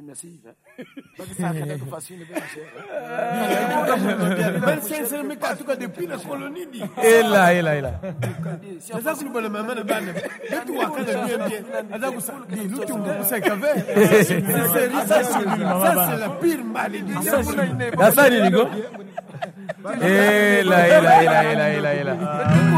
merci. Parce que ça a été facile, bien cher. En tout cas, depuis la colonie. Et là. C'est ça que nous voulons maintenant. Ça, c'est la pire malédiction. Et là.